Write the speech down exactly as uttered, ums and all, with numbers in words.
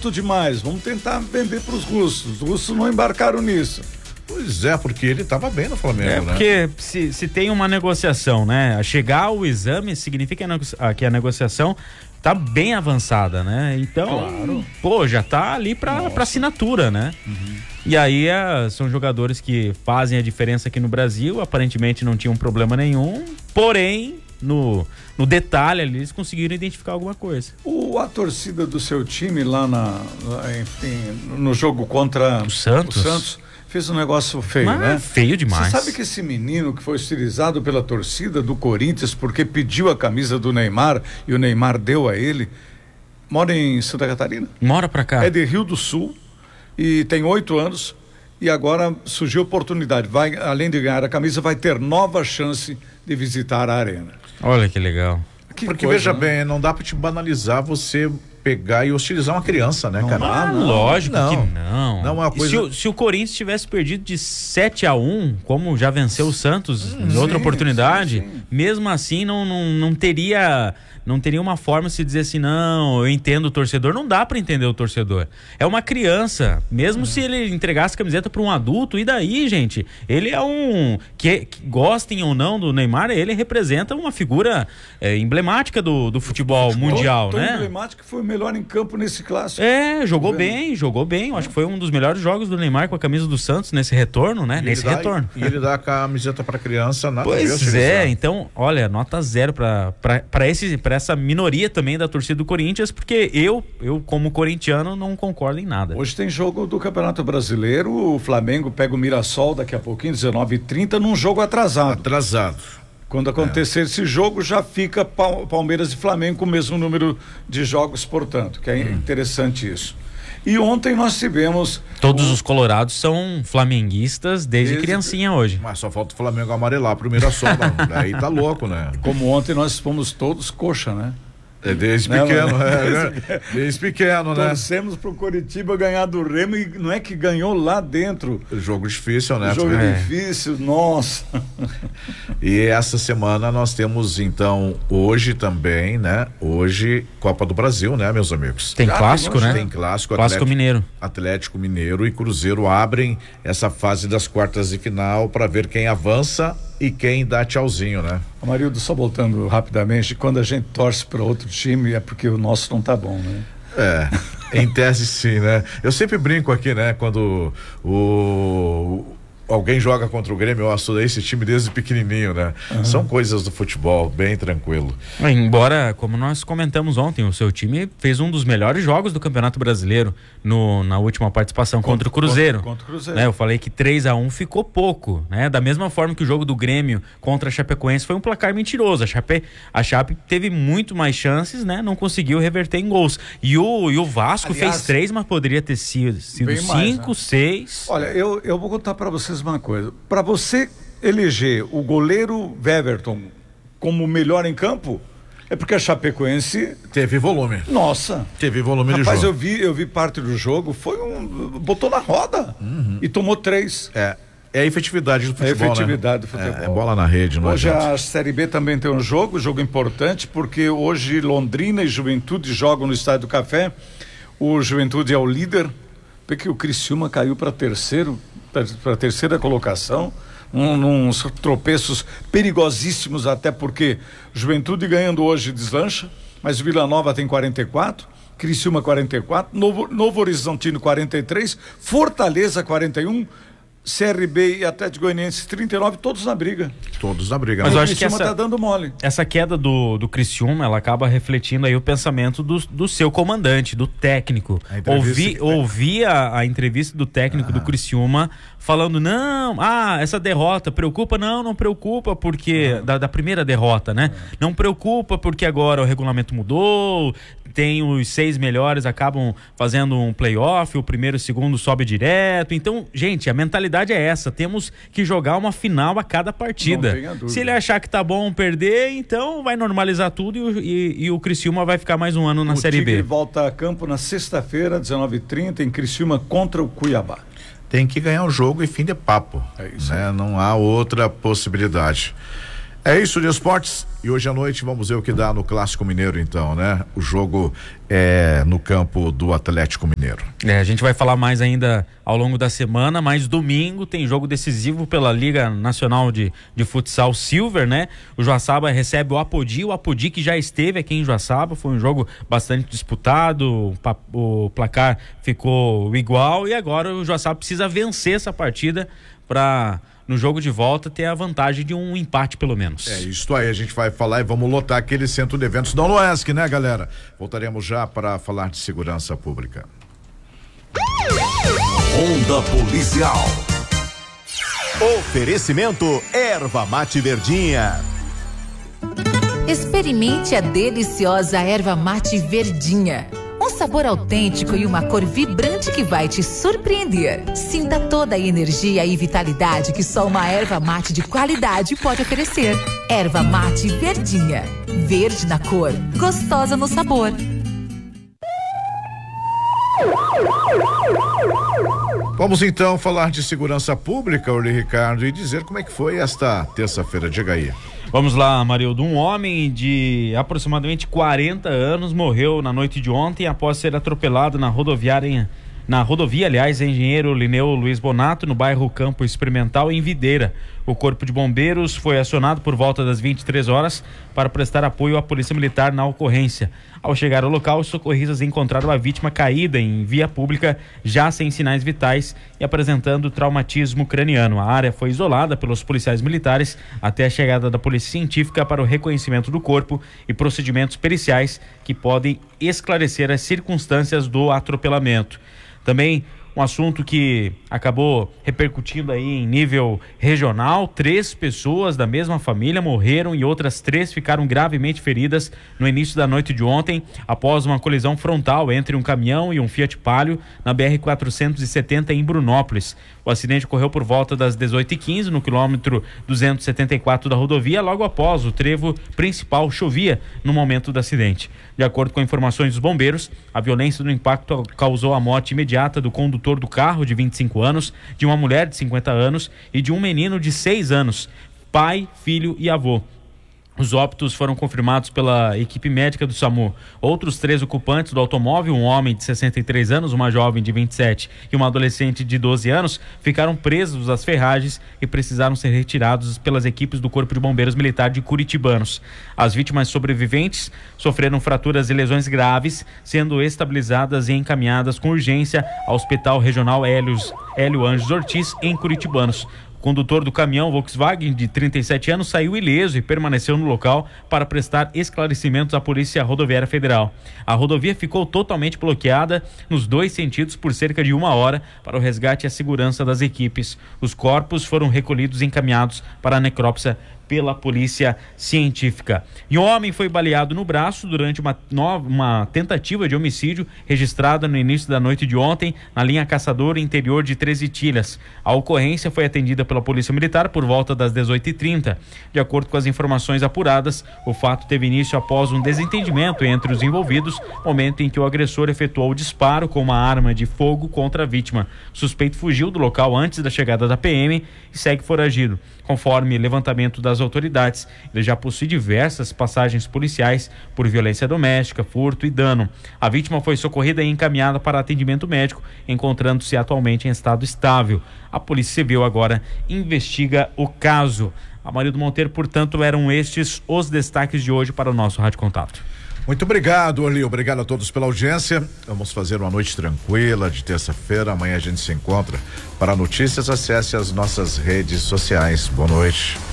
barato demais, vamos tentar vender para os russos. Os russos não embarcaram nisso. Pois é, porque ele estava bem no Flamengo, é, né? Porque se, se tem uma negociação, né? Chegar ao exame significa que a negociação tá bem avançada, né? Então, claro. Pô, já tá ali pra, pra assinatura, né? Uhum. E aí é, são jogadores que fazem a diferença aqui no Brasil, aparentemente não tinham problema nenhum, porém, no, no detalhe ali, eles conseguiram identificar alguma coisa. O, a torcida do seu time lá, na, enfim, no jogo contra o Santos, o Santos fez um negócio feio, Mas né? Feio demais. Você sabe que esse menino que foi estilizado pela torcida do Corinthians porque pediu a camisa do Neymar e o Neymar deu a ele, mora em Santa Catarina? Mora pra cá. É de Rio do Sul e tem oito anos e agora surgiu oportunidade. Vai, além de ganhar a camisa, vai ter nova chance de visitar a arena. Olha que legal. Que Porque coisa, veja né? bem, não dá pra te banalizar você pegar e hostilizar uma criança, né, não, cara? Ah, não, lógico não. que não. Não é uma coisa... se, o, se o Corinthians tivesse perdido de sete a um, como já venceu o Santos hum, em outra sim, oportunidade, sim, sim. mesmo assim não, não, não teria... Não teria uma forma de se dizer assim, não, eu entendo o torcedor. Não dá pra entender o torcedor. É uma criança. Mesmo uhum. se ele entregasse a camiseta pra um adulto, e daí, gente? Ele é um... Que, que gostem ou não do Neymar, ele representa uma figura é, emblemática do, do futebol, futebol mundial, tão né? emblemático que foi o melhor em campo nesse clássico. É, jogou bem, jogou bem. Eu acho que foi um dos melhores jogos do Neymar com a camisa do Santos nesse retorno, né? E nesse dá, retorno. E ele dá a camiseta pra criança, nada Pois é, então, olha, nota zero pra, pra, pra esse... Pra essa minoria também da torcida do Corinthians, porque eu, eu como corintiano, não concordo em nada. Hoje tem jogo do Campeonato Brasileiro, o Flamengo pega o Mirassol daqui a pouquinho, dezenove e trinta, num jogo atrasado. Atrasado. Quando acontecer é. esse jogo, já fica Palmeiras e Flamengo com o mesmo número de jogos, portanto, que é hum. interessante isso. E ontem nós tivemos... Todos um... os colorados são flamenguistas desde, desde criancinha hoje. Mas só falta o Flamengo amarelar pro Mirassol, aí tá louco, né? Como ontem nós fomos todos coxa, né? É desde né, pequeno, é, desde, desde pequeno, né? Torcemos pro Coritiba ganhar do Remo e não é que ganhou lá dentro. Jogo difícil, né? Jogo é. difícil, nossa. E essa semana nós temos então hoje também, né? Hoje Copa do Brasil, né, meus amigos? Tem Já clássico, né? Tem clássico. Clássico Atlético, Mineiro. Atlético Mineiro e Cruzeiro abrem essa fase das quartas de final para ver quem avança e quem dá tchauzinho, né? Amarildo, só voltando rapidamente, quando a gente torce para outro time é porque o nosso não tá bom, né? É, em tese sim, né? Eu sempre brinco aqui, né? Quando o... alguém joga contra o Grêmio, eu assumo esse time desde pequenininho, né? Uhum. São coisas do futebol, bem tranquilo. Embora, como nós comentamos ontem, o seu time fez um dos melhores jogos do Campeonato Brasileiro no, na última participação contra, contra o Cruzeiro. Contra, contra o Cruzeiro. Né? Eu falei que três a um ficou pouco, né? Da mesma forma que o jogo do Grêmio contra a Chapecoense foi um placar mentiroso. A Chape, a Chape teve muito mais chances, né? Não conseguiu reverter em gols. E o, e o Vasco Aliás, fez três, mas poderia ter sido, sido cinco, mais, né? seis. Olha, eu, eu vou contar para vocês uma coisa. Para você eleger o goleiro Weverton como melhor em campo, é porque a Chapecoense teve volume. Nossa. Teve volume de jogo. Rapaz, eu vi, eu vi parte do jogo, foi um... botou na roda uhum. e tomou três. É. É a efetividade do futebol, É a efetividade né? do futebol. É, é bola na rede, não Hoje adianta. A Série B também tem um jogo, jogo importante, porque hoje Londrina e Juventude jogam no Estádio do Café. O Juventude é o líder, porque o Criciúma caiu para terceiro, para a terceira colocação, um, uns tropeços perigosíssimos, até porque Juventude ganhando hoje deslancha, mas Vila Nova tem quarenta e quatro, Criciúma quarenta e quatro, Novo, Novo Horizontino quarenta e três, Fortaleza quarenta e um, C R B e Atlético Goianiense trinta e nove, todos na briga. Todos na briga. Mas né? eu acho que essa, tá dando mole. Essa queda do, do Criciúma, ela acaba refletindo aí o pensamento do, do seu comandante, do técnico. Ouvi, ouvi a, a entrevista do técnico ah. do Criciúma falando, não, ah, essa derrota preocupa? Não, não preocupa porque, ah. da, da primeira derrota, né? Ah. Não preocupa porque agora o regulamento mudou, tem os seis melhores, acabam fazendo um playoff, o primeiro e o segundo sobe direto. Então, gente, a mentalidade é essa, temos que jogar uma final a cada partida. Se ele achar que tá bom perder, então vai normalizar tudo e, e, e o Criciúma vai ficar mais um ano na o Série Tigre B. Volta a campo na sexta-feira, dezenove e trinta, em Criciúma contra o Cuiabá. Tem que ganhar o jogo e fim de papo. É isso né? Não há outra possibilidade. É isso de esportes, e hoje à noite vamos ver o que dá no Clássico Mineiro então, né? O jogo é no campo do Atlético Mineiro. É, a gente vai falar mais ainda ao longo da semana, mas domingo tem jogo decisivo pela Liga Nacional de, de Futsal Silver, né? O Joaçaba recebe o Apodi, o Apodi que já esteve aqui em Joaçaba, foi um jogo bastante disputado, o, o placar ficou igual e agora o Joaçaba precisa vencer essa partida para... no jogo de volta ter a vantagem de um empate pelo menos. É isso aí, a gente vai falar e vamos lotar aquele centro de eventos da Unoesc, né, galera? Voltaremos já para falar de segurança pública. Onda Policial. Oferecimento Erva Mate Verdinha. Experimente a deliciosa Erva Mate Verdinha. Um sabor autêntico e uma cor vibrante que vai te surpreender. Sinta toda a energia e vitalidade que só uma erva mate de qualidade pode oferecer. Erva Mate Verdinha. Verde na cor, gostosa no sabor. Vamos então falar de segurança pública, Orly Ricardo, e dizer como é que foi esta terça-feira. Diga aí. Vamos lá, Marildo. Um homem de aproximadamente quarenta anos morreu na noite de ontem após ser atropelado na rodoviária, na rodovia, aliás, Engenheiro Lineu Luiz Bonato, no bairro Campo Experimental, em Videira. O Corpo de Bombeiros foi acionado por volta das vinte e três horas para prestar apoio à Polícia Militar na ocorrência. Ao chegar ao local, os socorristas encontraram a vítima caída em via pública, já sem sinais vitais e apresentando traumatismo craniano. A área foi isolada pelos policiais militares até a chegada da Polícia Científica para o reconhecimento do corpo e procedimentos periciais que podem esclarecer as circunstâncias do atropelamento. Também um assunto que acabou repercutindo aí em nível regional, três pessoas da mesma família morreram e outras três ficaram gravemente feridas no início da noite de ontem, após uma colisão frontal entre um caminhão e um Fiat Palio na B R quatrocentos e setenta em Brunópolis. O acidente ocorreu por volta das dezoito e quinze no quilômetro duzentos e setenta e quatro da rodovia, logo após o trevo principal chovia no momento do acidente. De acordo com informações dos bombeiros, a violência do impacto causou a morte imediata do condutor do carro, de vinte e cinco anos, de uma mulher de cinquenta anos e de um menino de seis anos, pai, filho e avô. Os óbitos foram confirmados pela equipe médica do SAMU. Outros três ocupantes do automóvel, um homem de sessenta e três anos, uma jovem de vinte e sete e uma adolescente de doze anos, ficaram presos às ferragens e precisaram ser retirados pelas equipes do Corpo de Bombeiros Militar de Curitibanos. As vítimas sobreviventes sofreram fraturas e lesões graves, sendo estabilizadas e encaminhadas com urgência ao Hospital Regional Hélios, Hélio Anjos Ortiz, em Curitibanos. O condutor do caminhão Volkswagen, de trinta e sete anos, saiu ileso e permaneceu no local para prestar esclarecimentos à Polícia Rodoviária Federal. A rodovia ficou totalmente bloqueada nos dois sentidos por cerca de uma hora para o resgate e a segurança das equipes. Os corpos foram recolhidos e encaminhados para a necrópsia pela Polícia Científica. E um homem foi baleado no braço durante uma, nova, uma tentativa de homicídio registrada no início da noite de ontem na linha Caçador, interior de Três Itilhas. A ocorrência foi atendida pela Polícia Militar por volta das dezoito e trinta. De acordo com as informações apuradas, o fato teve início após um desentendimento entre os envolvidos, momento em que o agressor efetuou o disparo com uma arma de fogo contra a vítima. O suspeito fugiu do local antes da chegada da P M e segue foragido. Conforme levantamento das autoridades, ele já possui diversas passagens policiais por violência doméstica, furto e dano. A vítima foi socorrida e encaminhada para atendimento médico, encontrando-se atualmente em estado estável. A Polícia Civil agora investiga o caso. Amarildo Monteiro, portanto, eram estes os destaques de hoje para o nosso Rádio Contato. Muito obrigado, Orly. Obrigado a todos pela audiência. Vamos fazer uma noite tranquila de terça-feira. Amanhã a gente se encontra. Para notícias, acesse as nossas redes sociais. Boa noite.